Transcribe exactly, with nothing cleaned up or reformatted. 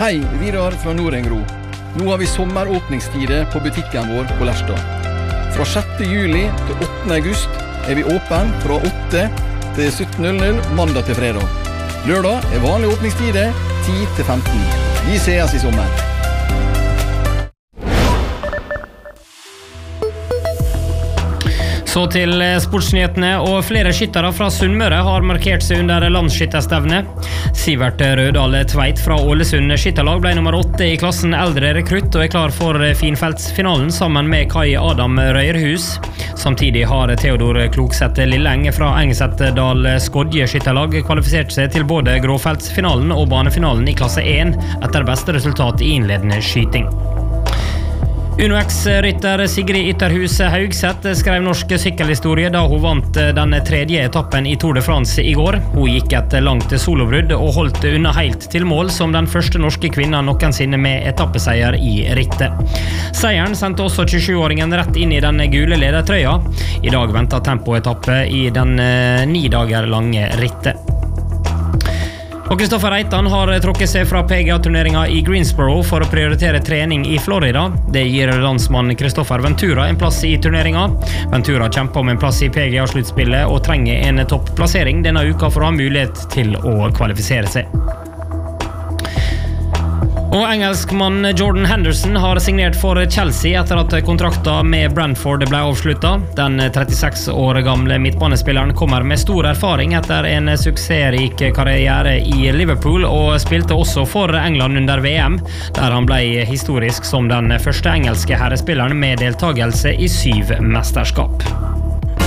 Hei, Vidar fra Nordengro. Nå har vi sommeråpningstider på butikken vår på Lerstad. Fra sjette juli til åttende august er vi åpen fra åtte til sytten null null mandag til fredag. Lørdag er vanlige åpningstider ti til femten. Vi ses i sommer. Så til sportsnyhetene, og flere skyttere fra Sunnmøre har markert seg under landsskytterstevne. Sivert Rødal Tveit fra Ålesund skytterlag ble nummer åtte i klassen eldre rekrutt og er klar for finfeltsfinalen sammen med Kai Adam Røyrhus. Samtidig har Theodor Klokseth Lilleng fra Engsetdal Skodje skytterlag kvalifisert seg til både gråfeltsfinalen og banefinalen i klasse én etter beste resultat i innledende skyting. UnoX-rytter Sigrid Ytterhus Haugseth skrev norsk sykkelhistorie da hun vant den tredje etappen i Tour de France i går. Hun gikk et langt solobrudd og holdt unna helt til mål som den første norske kvinnen noensinne med etappeseier i rittet. Seieren sendte også tjuesjuåringen rett inn i den gule ledertrøya. I dag venter tempoetappe i den ni dager lange rittet. Og Kristoffer Reitan har trukket seg fra P G A-turneringen i Greensboro for å prioritere trening i Florida. Det gir landsmann Kristoffer Ventura en plass i turneringen. Ventura kjemper om en plass i P G A-sluttspillet og trenger en toppplassering denne uka for å ha mulighet til å kvalifisere seg. Og engelskmann Jordan Henderson har signert for Chelsea etter at kontrakten med Brentford ble avsluttet. Den trettiseks år gamle midtbanespilleren kommer med stor erfaring etter en suksessrik karriere i Liverpool og spilte også for England under V M, der han ble historisk som den første engelske herrespilleren med deltagelse i syv mesterskap.